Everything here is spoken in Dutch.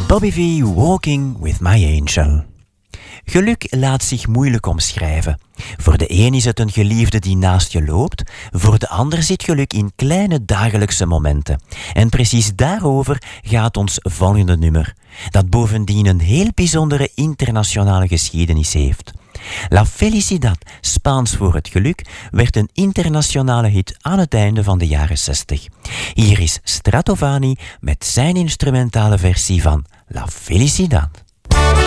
Bobby V, Walking with My Angel. Geluk laat zich moeilijk omschrijven. Voor de een is het een geliefde die naast je loopt, voor de ander zit geluk in kleine dagelijkse momenten. En precies daarover gaat ons volgende nummer, dat bovendien een heel bijzondere internationale geschiedenis heeft. La Felicidad, Spaans voor het geluk, werd een internationale hit aan het einde van de jaren 60. Hier is Stratovani met zijn instrumentale versie van La Felicidad.